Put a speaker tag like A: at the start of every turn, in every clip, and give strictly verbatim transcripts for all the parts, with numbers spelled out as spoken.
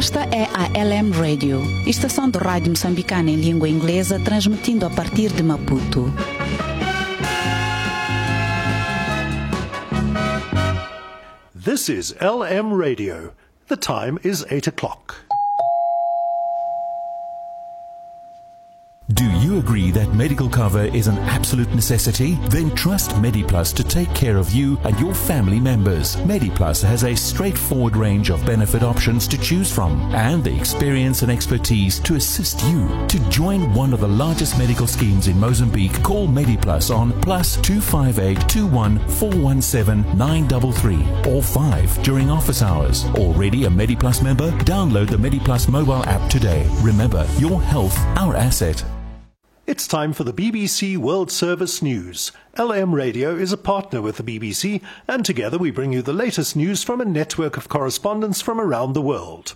A: Esta é a L M Radio, estação de rádio moçambicana em língua inglesa, transmitindo a partir de Maputo.
B: This is L M Radio. The time is eight o'clock.
C: Do you agree that medical cover is an absolute necessity? Then trust MediPlus to take care of you and your family members. MediPlus has a straightforward range of benefit options to choose from and the experience and expertise to assist you. To join one of the largest medical schemes in Mozambique, call MediPlus on plus two five eight two one four one seven nine three three or five during office hours. Already a MediPlus member? Download the MediPlus mobile app today. Remember, your health, our asset.
B: It's time for the B B C World Service News. L M Radio is a partner with the B B C, and together we bring you the latest news from a network of correspondents from around the world.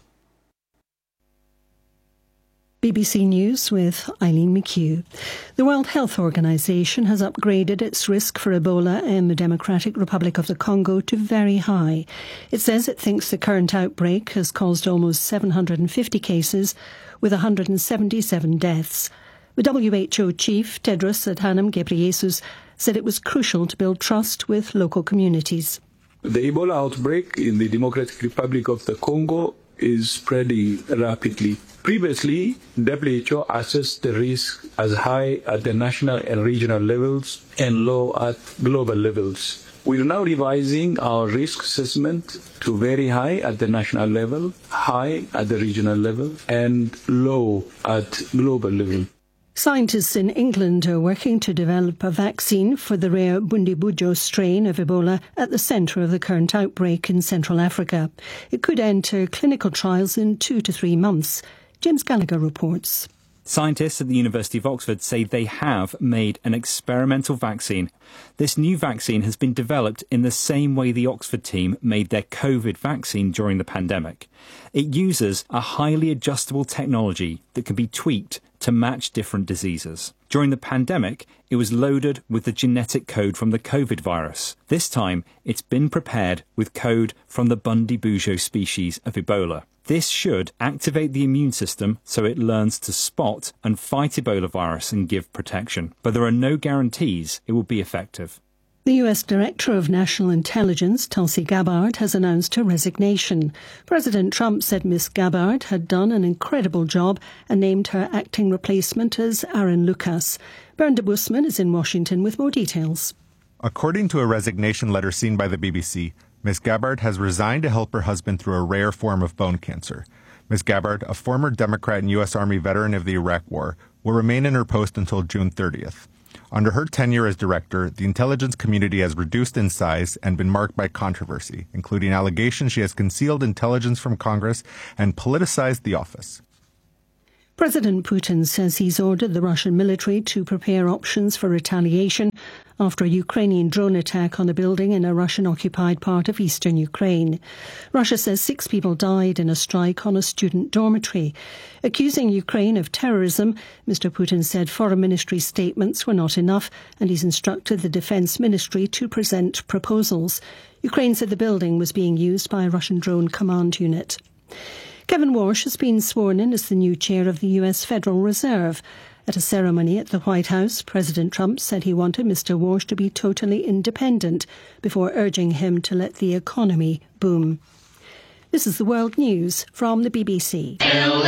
D: B B C News with Eileen McHugh. The World Health Organization has upgraded its risk for Ebola in the Democratic Republic of the Congo to very high. It says it thinks the current outbreak has caused almost seven hundred fifty cases with one hundred seventy-seven deaths. The W H O chief, Tedros Adhanom Ghebreyesus, said it was crucial to build trust with local communities.
E: The Ebola outbreak in the Democratic Republic of the Congo is spreading rapidly. Previously, W H O assessed the risk as high at the national and regional levels and low at global levels. We are now revising our risk assessment to very high at the national level, high at the regional level, and low at global level.
D: Scientists in England are working to develop a vaccine for the rare Bundibugyo strain of Ebola at the centre of the current outbreak in Central Africa. It could enter clinical trials in two to three months. James Gallagher reports.
F: Scientists at the University of Oxford say they have made an experimental vaccine. This new vaccine has been developed in the same way the Oxford team made their COVID vaccine during the pandemic. It uses a highly adjustable technology that can be tweaked to match different diseases. During the pandemic, it was loaded with the genetic code from the COVID virus. This time, it's been prepared with code from the Bundibugyo species of Ebola. This should activate the immune system so it learns to spot and fight Ebola virus and give protection. But there are no guarantees it will be effective.
D: The U S Director of National Intelligence, Tulsi Gabbard, has announced her resignation. President Trump said Miss Gabbard had done an incredible job and named her acting replacement as Aaron Lucas. Bernda Busman is in Washington with more details.
G: According to a resignation letter seen by the B B C, Miss Gabbard has resigned to help her husband through a rare form of bone cancer. Miss Gabbard, a former Democrat and U S Army veteran of the Iraq War, will remain in her post until June thirtieth. Under her tenure as director, the intelligence community has reduced in size and been marked by controversy, including allegations she has concealed intelligence from Congress and politicized the office.
D: President Putin says he's ordered the Russian military to prepare options for retaliation after a Ukrainian drone attack on a building in a Russian-occupied part of eastern Ukraine. Russia says six people died in a strike on a student dormitory. Accusing Ukraine of terrorism, Mister Putin said foreign ministry statements were not enough, and he's instructed the defence ministry to present proposals. Ukraine said the building was being used by a Russian drone command unit. Kevin Warsh has been sworn in as the new chair of the U S Federal Reserve. At a ceremony at the White House, President Trump said he wanted Mister Warsh to be totally independent before urging him to let the economy boom. This is the World News from the B B C.